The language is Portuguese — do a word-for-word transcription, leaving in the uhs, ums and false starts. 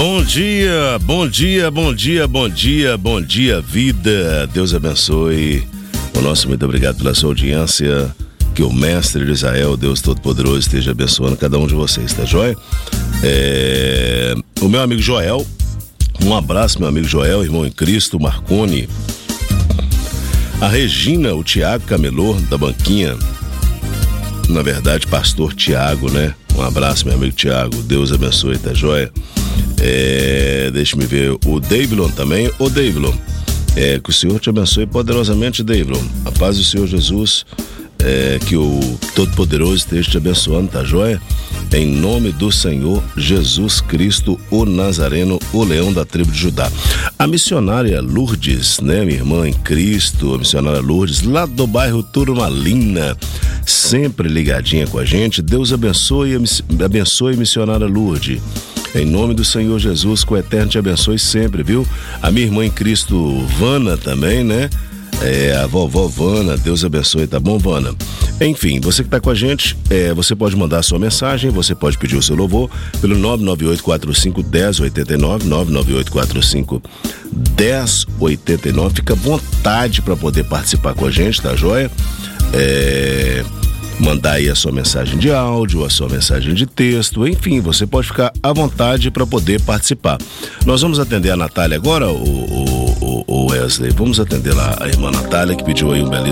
Bom dia, bom dia, bom dia, bom dia, bom dia, vida. Deus abençoe. O nosso muito obrigado pela sua audiência. Que o Mestre de Israel, Deus Todo-Poderoso, esteja abençoando cada um de vocês, tá joia? É... O meu amigo Joel, um abraço, meu amigo Joel, irmão em Cristo, Marconi. A Regina, o Tiago Camelor, da banquinha. Na verdade, pastor Tiago, né? Um abraço, meu amigo Tiago. Deus abençoe, tá joia? É, deixa-me ver o Davilon também. Ô Davilon, é, que o Senhor te abençoe poderosamente, Davilon. A paz do Senhor Jesus, é, que o Todo-Poderoso esteja te abençoando, tá joia? Em nome do Senhor Jesus Cristo, o Nazareno, o leão da tribo de Judá. A missionária Lourdes, né, minha irmã em Cristo, a missionária Lourdes, lá do bairro Turmalina, sempre ligadinha com a gente. Deus abençoe, abençoe missionária Lourdes. Em nome do Senhor Jesus, que o Eterno te abençoe sempre, viu? A minha irmã em Cristo, Vana, também, né? É, a vovó Vana, Deus abençoe, tá bom, Vana? Enfim, você que tá com a gente, é, você pode mandar a sua mensagem, você pode pedir o seu louvor pelo nove nove oito quatro cinco um zero oito nove, nove nove oito quatro cinco um zero oito nove. Fica à vontade para poder participar com a gente, tá joia? É... Mandar aí a sua mensagem de áudio, a sua mensagem de texto, enfim, você pode ficar à vontade para poder participar. Nós vamos atender a Natália agora, o, o, o Wesley, vamos atender lá a irmã Natália, que pediu aí um belíssimo